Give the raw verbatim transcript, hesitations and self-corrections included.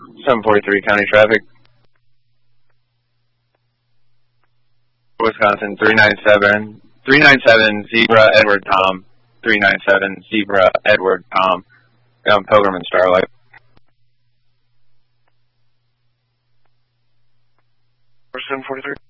seven forty-three county traffic. Wisconsin, three nine seven, three nine seven Zebra Edward Tom, three nine seven Zebra Edward Tom, um, Pilgrim and Starlight. seven forty-three.